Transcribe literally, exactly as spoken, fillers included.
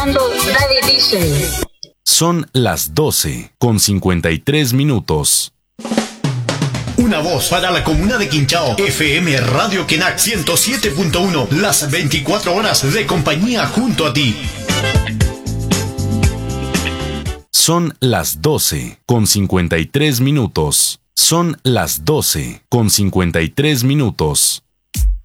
Daddy Diesel. Son las doce con cincuenta y tres minutos. Una voz para la comuna de Quinchao. F M Radio Kenac ciento siete punto uno. Las veinticuatro horas de compañía junto a ti. Son las doce con cincuenta y tres minutos. Son las doce con cincuenta y tres minutos.